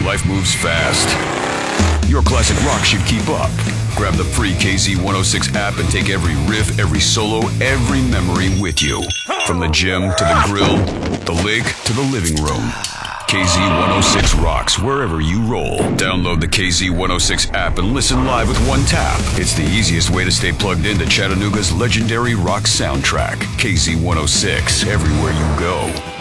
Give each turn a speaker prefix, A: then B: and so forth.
A: Life moves fast. Your classic rock should keep up. Grab the free KZ106 app and take every riff, every solo, every memory with you. From the gym to the grill, the lake to the living room. KZ106 rocks wherever you roll. Download the KZ106 app and listen live with one tap. It's the easiest way to stay plugged into Chattanooga's legendary rock soundtrack. KZ106, everywhere you go.